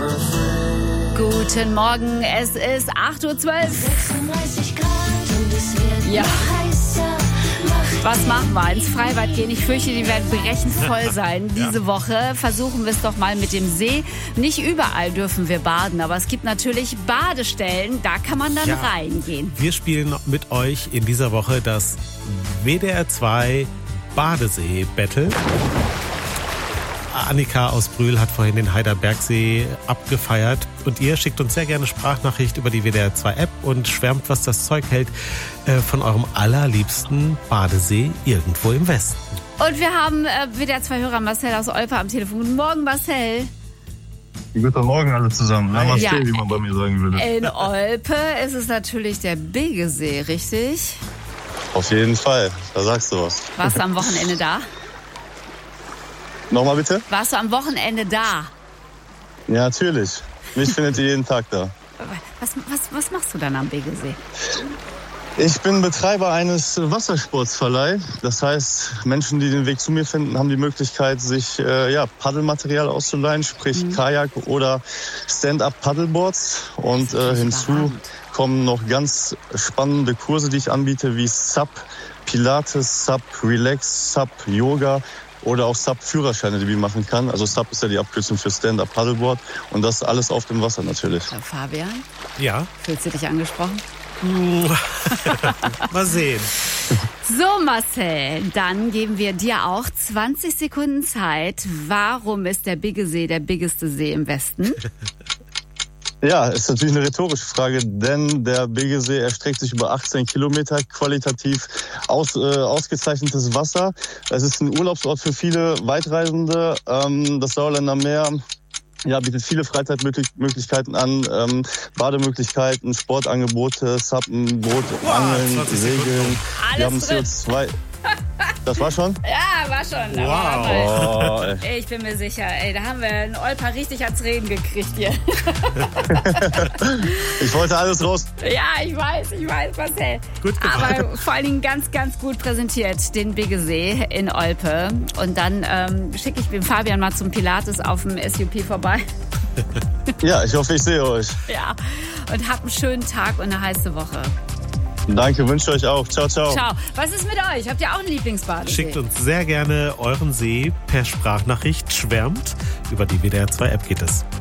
Guten Morgen, es ist 8:12 Uhr. 36 Grad und es wird Ja. noch heißer. Was machen wir? Ins Freibad gehen. Ich fürchte, die werden brechend voll sein diese Woche. Versuchen wir es doch mal mit dem See. Nicht überall dürfen wir baden, aber es gibt natürlich Badestellen. Da kann man dann reingehen. Wir spielen mit euch in dieser Woche das WDR 2 Badesee-Battle. Annika aus Brühl hat vorhin den Heiderbergsee abgefeiert. Und ihr schickt uns sehr gerne Sprachnachricht über die WDR 2 App und schwärmt, was das Zeug hält, von eurem allerliebsten Badesee irgendwo im Westen. Und wir haben WDR 2 Hörer Marcel aus Olpe am Telefon. Guten Morgen, Marcel. Guten Morgen alle zusammen. Namaste, Ja. wie man bei mir sagen würde. In Olpe ist es natürlich der Bigesee, richtig? Auf jeden Fall, da sagst du was. Warst du am Wochenende da? Nochmal bitte? Warst du am Wochenende da? Ja, natürlich. Mich findet ihr jeden Tag da. Was machst du dann am Bigesee? Ich bin Betreiber eines Wassersportsverleih. Das heißt, Menschen, die den Weg zu mir finden, haben die Möglichkeit, sich Paddelmaterial auszuleihen, sprich Kajak oder Stand-up-Paddleboards. Und hinzu kommen noch ganz spannende Kurse, die ich anbiete, wie SUP, Pilates, SUP, Relax, SUP, Yoga oder auch SUP-Führerscheine, die man machen kann. Also SUP ist ja die Abkürzung für Stand-up-Paddleboard und das alles auf dem Wasser natürlich. Fabian, Ja, fühlst du dich angesprochen? mal sehen. So, Marcel, dann geben wir dir auch 20 Sekunden Zeit. Warum ist der Bigesee der biggeste See im Westen? Ja, ist natürlich eine rhetorische Frage, denn der Bigesee erstreckt sich über 18 Kilometer, qualitativ ausgezeichnetes Wasser. Es ist ein Urlaubsort für viele Weitreisende. Das Sauerländer Meer bietet viele Freizeitmöglichkeiten an, Bademöglichkeiten, Sportangebote, Suppen, Boot, Angeln, 20 Segeln. Wir haben Alles drin. CO2. Das war schon? Ja, war schon. Wow. Oh, ey. Ich bin mir sicher, da haben wir einen Olper richtig ans Reden gekriegt hier. Ich wollte alles raus. Ja, ich weiß, Marcel. Gut gemacht. Aber vor allen Dingen ganz, ganz gut präsentiert, den Bigesee in Olpe. Und dann schicke ich den Fabian mal zum Pilates auf dem SUP vorbei. Ja, ich hoffe, ich sehe euch. Ja, und habt einen schönen Tag und eine heiße Woche. Danke, wünsche euch auch. Ciao, ciao. Ciao. Was ist mit euch? Habt ihr auch einen Lieblingsbadesee? Schickt uns sehr gerne euren See per Sprachnachricht. Schwärmt. Über die WDR 2 App geht es.